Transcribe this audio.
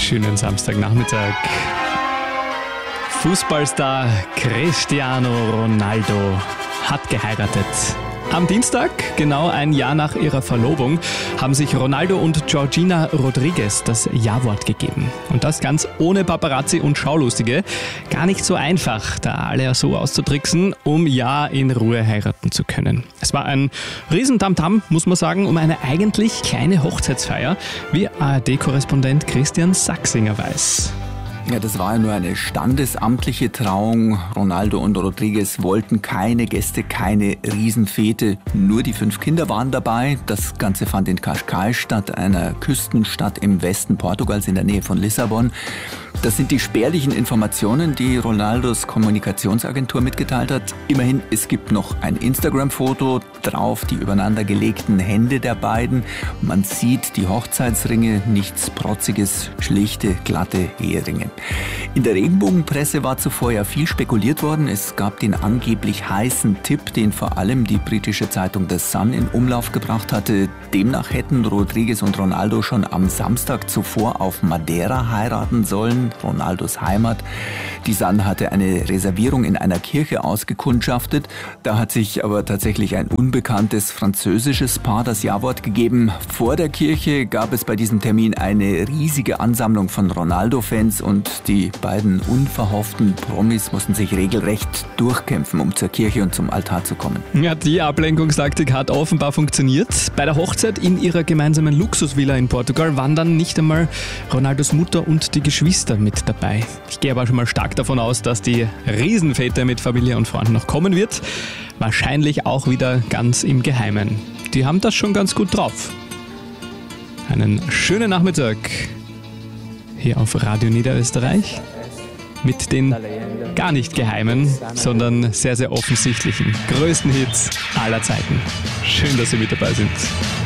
schönen Samstagnachmittag. Fußballstar Cristiano Ronaldo hat geheiratet. Am Dienstag, genau ein Jahr nach ihrer Verlobung, haben sich Ronaldo und Georgina Rodriguez das Ja-Wort gegeben. Und das ganz ohne Paparazzi und Schaulustige. Gar nicht so einfach, da alle so auszutricksen, um ja in Ruhe heiraten zu können. Es war ein Riesentamtam, muss man sagen, um eine eigentlich kleine Hochzeitsfeier, wie ARD-Korrespondent Christian Sachsinger weiß. Ja, das war ja nur eine standesamtliche Trauung. Ronaldo und Rodriguez wollten keine Gäste, keine Riesenfete. Nur die 5 Kinder waren dabei. Das Ganze fand in Cascais statt, einer Küstenstadt im Westen Portugals in der Nähe von Lissabon. Das sind die spärlichen Informationen, die Ronaldos Kommunikationsagentur mitgeteilt hat. Immerhin, es gibt noch ein Instagram-Foto, drauf die übereinander gelegten Hände der beiden. Man sieht die Hochzeitsringe, nichts Protziges, schlichte, glatte Eheringe. In der Regenbogenpresse war zuvor ja viel spekuliert worden. Es gab den angeblich heißen Tipp, den vor allem die britische Zeitung The Sun in Umlauf gebracht hatte. Demnach hätten Rodriguez und Ronaldo schon am Samstag zuvor auf Madeira heiraten sollen, Ronaldos Heimat. Die Sun hatte eine Reservierung in einer Kirche ausgekundschaftet. Da hat sich aber tatsächlich ein unbekanntes französisches Paar das Ja-Wort gegeben. Vor der Kirche gab es bei diesem Termin eine riesige Ansammlung von Ronaldo-Fans und die beiden unverhofften Promis mussten sich regelrecht durchkämpfen, um zur Kirche und zum Altar zu kommen. Ja, die Ablenkungstaktik hat offenbar funktioniert. Bei der Hochzeit in ihrer gemeinsamen Luxusvilla in Portugal waren dann nicht einmal Ronaldos Mutter und die Geschwister mit dabei. Ich gehe aber schon mal stark davon aus, dass die Riesenfete mit Familie und Freunden noch kommen wird. Wahrscheinlich auch wieder ganz im Geheimen. Die haben das schon ganz gut drauf. Einen schönen Nachmittag hier auf Radio Niederösterreich mit den gar nicht geheimen, sondern sehr, sehr offensichtlichen, größten Hits aller Zeiten. Schön, dass Sie mit dabei sind.